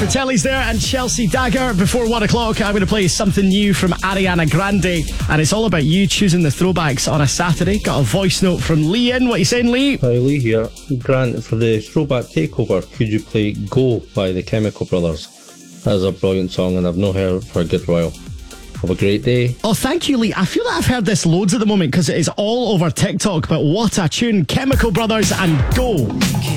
Fratelli's there and Chelsea Dagger. Before 1 o'clock, I'm going to play something new from Ariana Grande, and it's all about you choosing the throwbacks on a Saturday. Got a voice note from Lee in. What are you saying, Lee? Hi, Lee here. Grant, for the throwback takeover, could you play Go by the Chemical Brothers? That is a brilliant song and I've not heard it for a good while. Have a great day. Oh, thank you, Lee. I feel like I've heard this loads at the moment because it is all over TikTok, but what a tune. Chemical Brothers and Go.